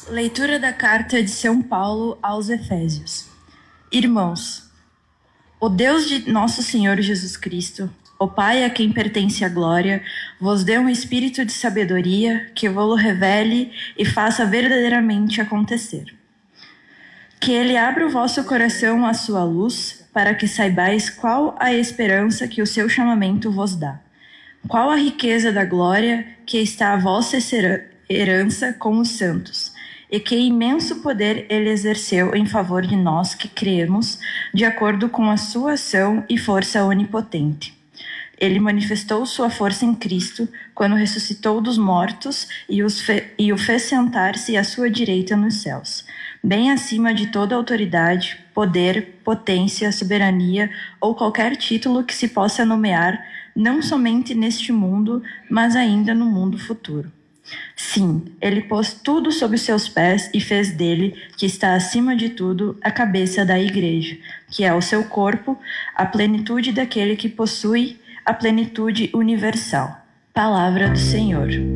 Leitura da carta de São Paulo aos Efésios. Irmãos, o Deus de nosso Senhor Jesus Cristo, o Pai a quem pertence a glória, vos dê um espírito de sabedoria que vô-lo revele e faça verdadeiramente acontecer. Que ele abra o vosso coração à sua luz, para que saibais qual a esperança que o seu chamamento vos dá, qual a riqueza da glória que está a vossa herança com os santos, e que imenso poder ele exerceu em favor de nós que cremos, de acordo com a sua ação e força onipotente. Ele manifestou sua força em Cristo, quando ressuscitou dos mortos e o fez sentar-se à sua direita nos céus, bem acima de toda autoridade, poder, potência, soberania ou qualquer título que se possa nomear, não somente neste mundo, mas ainda no mundo futuro. Sim, ele pôs tudo sob os seus pés e fez dele, que está acima de tudo, a cabeça da igreja, que é o seu corpo, a plenitude daquele que possui a plenitude universal. Palavra do Senhor.